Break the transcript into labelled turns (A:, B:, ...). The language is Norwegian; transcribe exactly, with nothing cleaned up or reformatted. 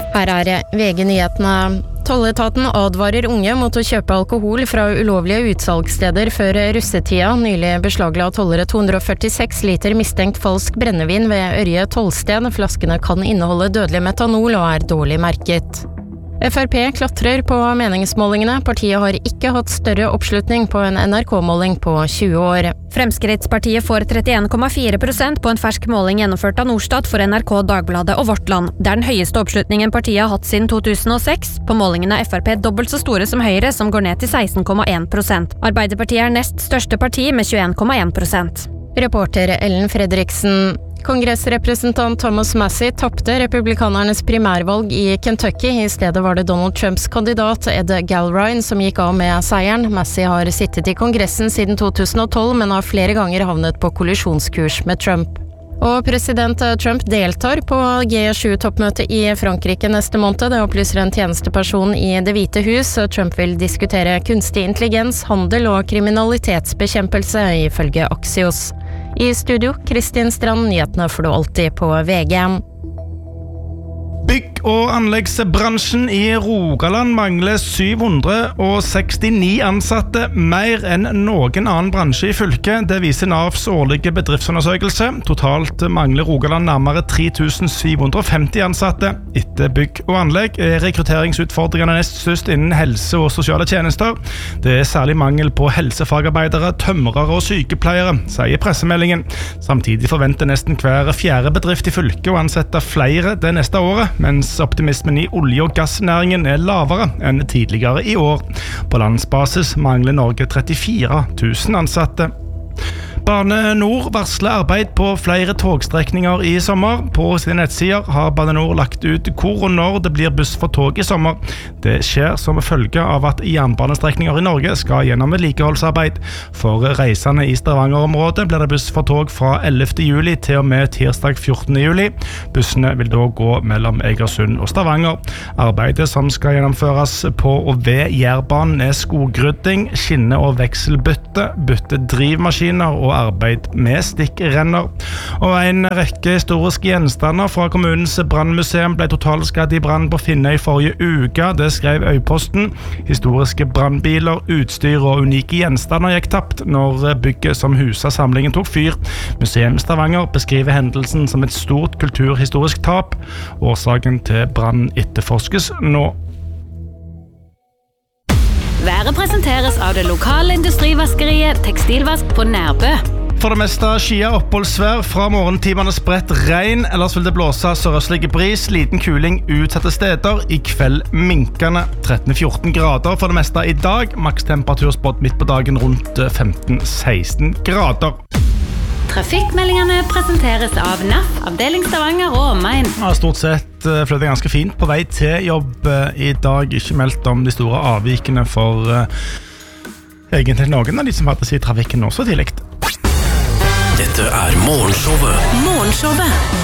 A: Her er V G-nyhetene. Tolletaten advarer unge mot å kjøpe alkohol fra ulovlige utsalgssteder før russetida. Nylig beslagla tollere to hundre førtiseks liter mistenkt falsk brennevin ved Ørje tollsted. Flaskene kan inneholde dødelig metanol og er dårlig merket. F R P klatrer på meningsmålingene. Partiet har ikke hatt større oppslutning på en N R K-måling på tjue år.
B: Fremskrittspartiet får trettien komma fire prosent på en fersk måling gjennomført av Norstat for N R K, Dagbladet og Vårt Land. Det er den høyeste oppslutningen partiet har hatt siden to tusen og seks. På målingen er F R P dobbelt så store som Høyre, som går ned til seksten komma en prosent. Arbeiderpartiet er nest største parti med tjueen komma en prosent.
A: Reporter Ellen Fredriksen. Kongressrepresentant Thomas Massie tappte republikanernes primærvalg i Kentucky. I stedet var det Donald Trumps kandidat Ed Galbraith som gikk av med seieren. Massie har sittet i kongressen siden to tusen og tolv, men har flere ganger havnet på kollisjonskurs med Trump. Og president Trump deltar på G sju-toppmøtet i Frankrike neste måned. Det opplyser en tjenesteperson i Det hvite hus. Trump vil diskutere kunstig intelligens, handel og kriminalitetsbekjempelse, ifølge Axios. I studio, Kristin Strand, nyhetene får du alltid på V G.
C: Bygg- og anleggsbransjen i Rogaland mangler syv hundre sekstini ansatte, mer enn noen annen bransje i fylket. Det viser Navs årlige bedriftsundersøkelse. Totalt mangler Rogaland nærmere tre tusen syv hundre femti ansatte. Etter bygg og anlegg er rekrutteringsutfordringene nest størst innen helse og sosiale tjenester. Det er særlig mangel på helsefagarbeidere, tømrere og sykepleiere, sier pressemeldingen. Samtidig forventer nesten hver fjerde bedrift i fylket å ansette flere det neste året, mens optimismen i olje- og gassnæringen er lavere enn tidligere i år. På landsbasis mangler Norge trettifire tusen ansatte. Bane Nor varsler arbeid på flere togstrekninger i sommer. På sine nettsider har Bane Nor lagt ut hvor og når det blir buss for tog i sommer. Det skjer som følge av at jernbanestrekninger i Norge skal gjennom vedlikeholdsarbeid. For reisende i Stavanger-området blir det buss for tog fra ellevte juli til og med tirsdag fjortende juli. Bussene vil da gå mellom Egersund og Stavanger. Arbeidet som skal gjennomføres på og ved Jærbanen er skogrydding, skinne- og vekselbytte, bytte drivmaskiner og arbeid med stikkrenner. Og en rekke historiske gjenstander fra kommunens brannmuseum ble totalskadd i brann på Finnøy forrige uke. Det skrev Øyposten. Historiske brannbiler, utstyr og unike gjenstander gikk tapt når bygget som huset samlingen tok fyr. Museum Stavanger beskriver hendelsen som et stort kulturhistorisk tap. Årsaken til brann etterforskes nå.
D: Været presenteres av det lokale industrivaskeriet Tekstilvask på Nærbø.
C: For det meste skia oppholdsvær, fra morgentimene spredt regn, ellers vil det blåse sørøstlige bris, liten kuling utsatte steder, i kveld minkende tretten til fjorten grader for det meste i dag, makstemperatur spådd midt på dagen rundt femten til seksten grader.
D: Trafikkmeldingene presenteres av N A F, avdeling Stavanger og omegn.
C: Ja, stort sett fløt det ganske fint på vei til jobb i dag. Ikke meldt om de store avvikene for uh, egentlig noen av de som faktisk i trafikken også tidlig.
E: Dette er Morgenshowet.
D: Morgenshowet.